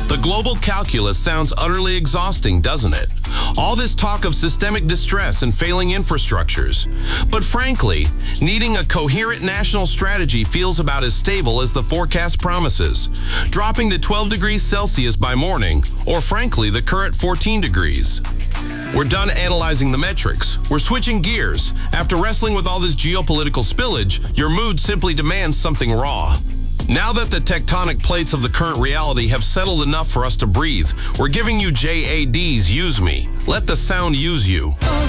The global calculus sounds utterly exhausting, doesn't it? All this talk of systemic distress and failing infrastructures. But frankly, needing a coherent national strategy feels about as stable as the forecast promises. Dropping to 12 degrees Celsius by morning, or frankly, the current 14 degrees. We're done analyzing the metrics. We're switching gears. After wrestling with all this geopolitical spillage, your mood simply demands something raw. Now that the tectonic plates of the current reality have settled enough for us to breathe, we're giving you JAD's Use Me. Let the sound use you.